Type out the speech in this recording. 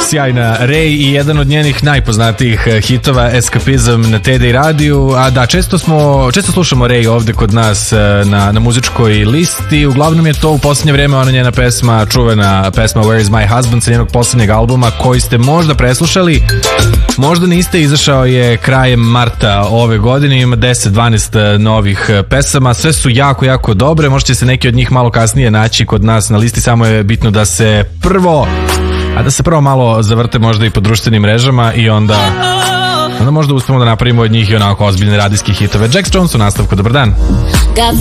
sjajna Ray i jedan od njenih najpoznatijih hitova Escapism na TD radiju. A da, često slušamo Ray ovde kod nas na muzičkoj listi. Uglavnom je to u posljednje vreme ona njena pesma, čuvena pesma Where is my husband sa njenog posljednjeg albuma koji ste možda preslušali. Možda niste, izašao je krajem marta ove godine, ima 10-12 novih pesama, sve su jako, jako dobre, možete se neki od njih malo kasnije naći kod nas na listi, samo je bitno da se prvo malo zavrte možda i po društvenim mrežama i onda možda uspemo da napravimo od njih i onako ozbiljne radijske hitove. Jax Jones u nastavku, dobar dan.